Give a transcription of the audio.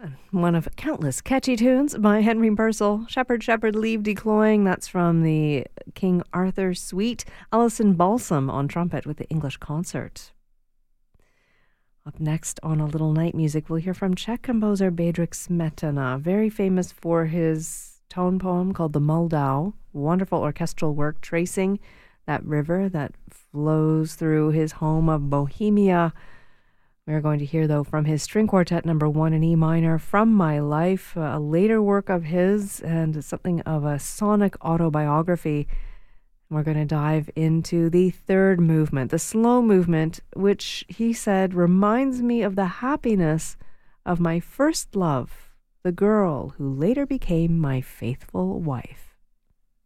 One of countless catchy tunes by Henry Purcell. Shepherd, Shepherd, Leave Decloying. That's from the King Arthur Suite. Alison Balsam on trumpet with the English Concert. Up next on A Little Night Music, we'll hear from Czech composer Bedřich Smetana, very famous for his tone poem called the Moldau, wonderful orchestral work tracing that river that flows through his home of Bohemia. We're going to hear, though, from his String Quartet No. 1 in E minor, From My Life, a later work of his and something of a sonic autobiography. We're going to dive into the third movement, the slow movement, which he said reminds me of the happiness of my first love, the girl who later became my faithful wife.